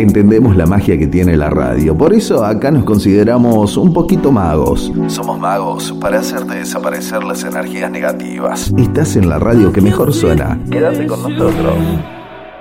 entendemos la magia que tiene la radio. Por eso acá nos consideramos un poquito magos. Somos magos para hacerte desaparecer las energías negativas. Estás en la radio que mejor suena. Quédate con nosotros.